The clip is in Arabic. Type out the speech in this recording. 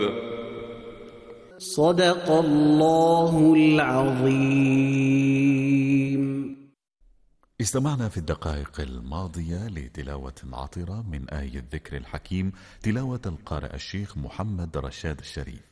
صدق الله العظيم. استمعنا في الدقائق الماضية لتلاوة عطرة من آية الذكر الحكيم، تلاوة القارئ الشيخ محمد رشاد الشريف.